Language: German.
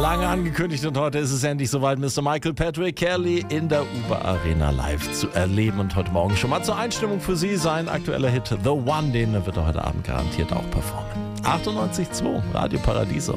Lange angekündigt und heute ist es endlich soweit, Mr. Michael Patrick Kelly in der Uber Arena live zu erleben und heute Morgen schon mal zur Einstimmung für Sie sein aktueller Hit The One, den wird er heute Abend garantiert auch performen. 98.2 Radio Paradiso.